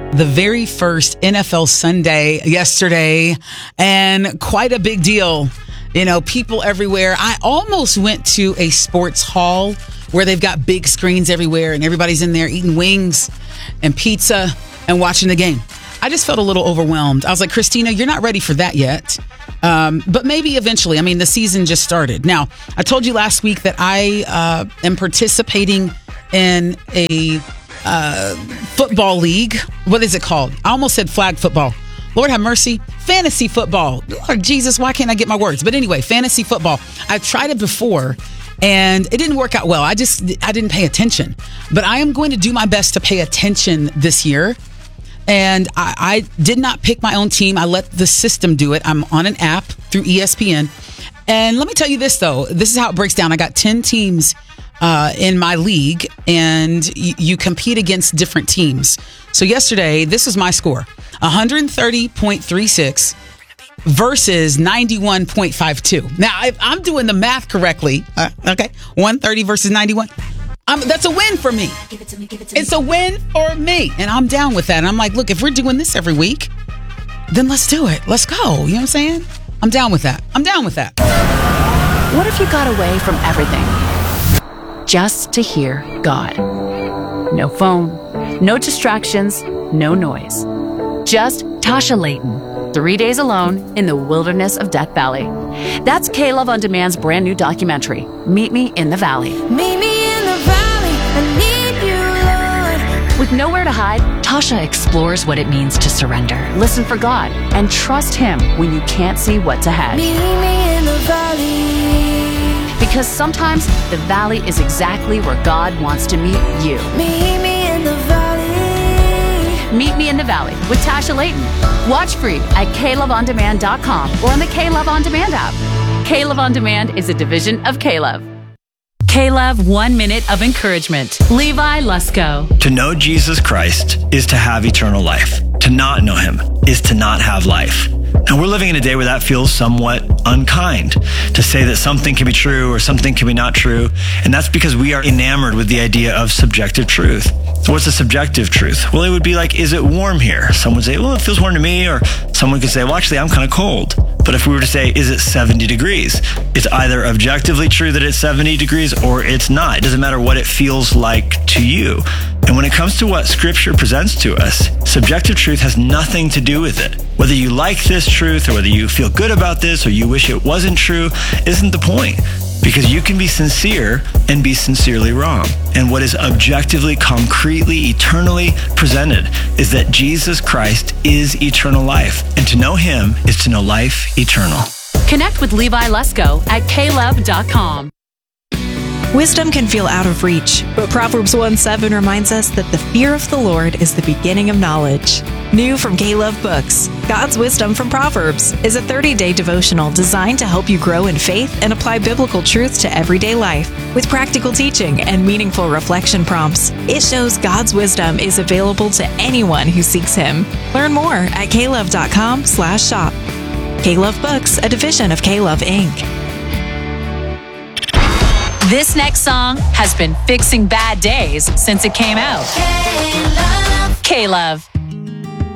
the very first NFL Sunday yesterday, and quite a big deal. You know, people everywhere. I almost went to a sports hall where they've got big screens everywhere and everybody's in there eating wings and pizza and watching the game. I just felt a little overwhelmed. I was like, Christina, you're not ready for that yet. But maybe eventually. I mean, the season just started. Now, I told you last week that I am participating in a football league. What is it called? I almost said flag football. Lord have mercy. Fantasy football. Lord Jesus, why can't I get my words? But anyway, fantasy football. I've tried it before and it didn't work out well. I didn't pay attention. But I am going to do my best to pay attention this year. And I did not pick my own team. I let the system do it. I'm on an app through ESPN. And let me tell you this, though. This is how it breaks down. I got 10 teams in my league, and you compete against different teams. So yesterday, this was my score. 130.36 versus 91.52. Now, if I'm doing the math correctly, okay, 130 versus 91. That's a win for me. Give it to me. It's a win for me. And I'm down with that. And I'm like, look, if we're doing this every week, then let's do it. Let's go. You know what I'm saying? I'm down with that. What if you got away from everything just to hear God? No phone, no distractions, no noise. Just Tasha Layton, 3 days alone in the wilderness of Death Valley. That's K-Love On Demand's brand new documentary, Meet Me in the Valley. Meet me in the valley, I need you, Lord. With nowhere to hide, Tasha explores what it means to surrender, listen for God, and trust Him when you can't see what's ahead. Meet me in the valley. Because sometimes the valley is exactly where God wants to meet you. Meet me in the valley. Meet Me in the Valley with Tasha Layton. Watch free at KLoveOnDemand.com or on the K-Love On Demand app. K-Love On Demand is a division of K-Love. K-Love 1 Minute of Encouragement. Levi Lusko. To know Jesus Christ is to have eternal life. To not know Him is to not have life. And we're living in a day where that feels somewhat unkind, to say that something can be true or something can be not true. And that's because we are enamored with the idea of subjective truth. So what's a subjective truth? Well, it would be like, is it warm here? Someone would say, well, it feels warm to me. Or someone could say, well, actually, I'm kind of cold. But if we were to say, is it 70 degrees? It's either objectively true that it's 70 degrees or it's not. It doesn't matter what it feels like to you. And when it comes to what Scripture presents to us, subjective truth has nothing to do with it. Whether you like this truth or whether you feel good about this or you wish it wasn't true isn't the point. Because you can be sincere and be sincerely wrong. And what is objectively, concretely, eternally presented is that Jesus Christ is eternal life. And to know Him is to know life eternal. Connect with Levi Lusko at klove.com. Wisdom can feel out of reach, but Proverbs 1:7 reminds us that the fear of the Lord is the beginning of knowledge. New from K-Love Books, God's Wisdom from Proverbs is a 30-day devotional designed to help you grow in faith and apply biblical truths to everyday life. With practical teaching and meaningful reflection prompts, it shows God's wisdom is available to anyone who seeks Him. Learn more at klove.com/shop. K-Love Books, a division of K-Love Inc. This next song has been fixing bad days since it came out. K-Love. K-Love.